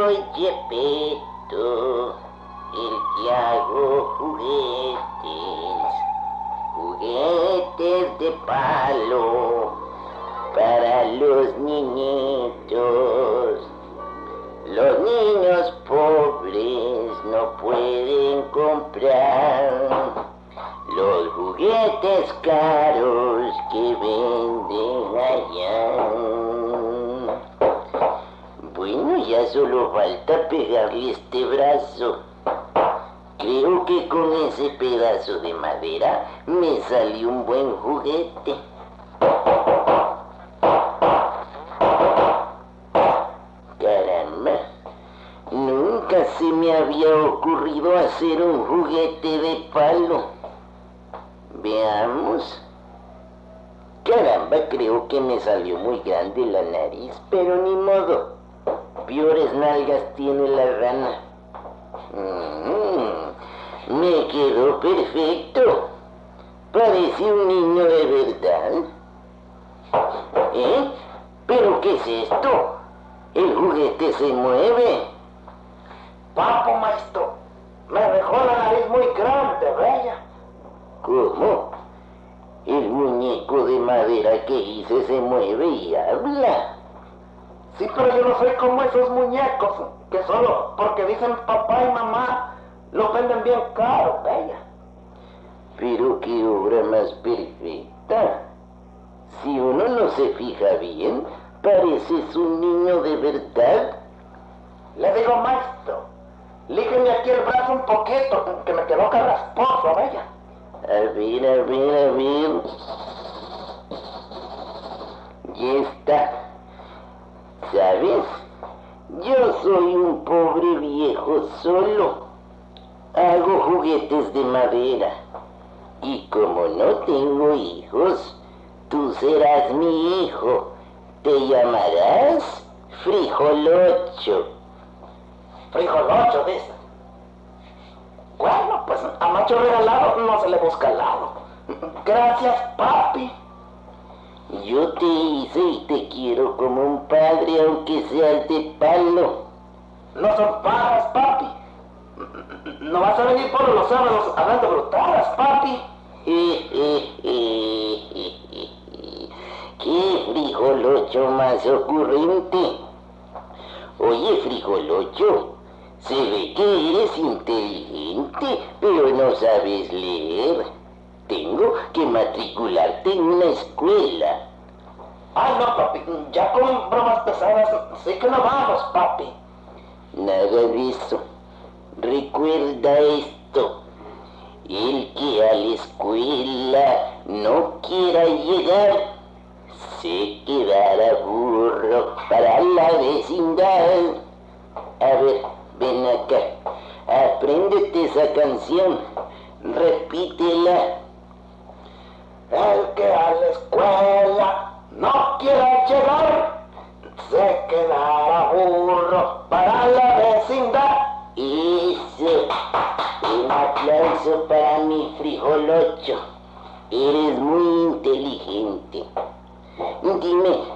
soy Gepetto, el que hago juguetes de palo para los niñitos. Los niños pobres no pueden comprar los juguetes caros que venden allá. Bueno, ya solo falta pegarle este brazo. Creo que con ese pedazo de madera me salió un buen juguete. Caramba, nunca se me había ocurrido hacer un juguete de palo. Veamos. Caramba, creo que me salió muy grande la nariz, pero ni modo. Peores nalgas tiene la rana. Me quedó perfecto. Parece un niño de verdad. ¿Eh? ¿Pero qué es esto? El juguete se mueve. Papo, maestro, me dejó la nariz muy grande, vaya. ¿Cómo? El muñeco de madera que hice se mueve y habla. Sí, pero yo no soy como esos muñecos, que solo porque dicen papá y mamá, los venden bien caro, vaya. Pero qué obra más perfecta. Si uno no se fija bien, pareces un niño de verdad. Le digo, maestro, lígueme aquí el brazo un poquito, que me quedó carrasposo, vaya. A ver. Ya está. ¿Sabes? Yo soy un pobre viejo solo. Hago juguetes de madera. Y como no tengo hijos, tú serás mi hijo. Te llamarás Frijolocho. Frijolocho, dice. Bueno, pues a macho regalado no se le busca al lado. Gracias, papi. Yo te hice y te quiero como un padre, aunque seas de palo. No son pajas, papi. No vas a venir por los sábados hablando brutadas, papi. ¡Qué frijolocho más ocurrente! Oye, Frijolocho, se ve que eres inteligente, pero no sabes leer. Tengo que matricularte en una escuela. Ay, no, papi, ya con bromas pesadas, sí que no vamos, papi. Nada de eso. Recuerda esto. El que a la escuela no quiera llegar, se quedará burro para la vecindad. A ver, ven acá. Apréndete esa canción. Repítela. El que a la escuela no quiera llegar, se quedará burro para la vecindad. Eso. Un aplauso para mi Frijolocho. Eres muy inteligente. Dime,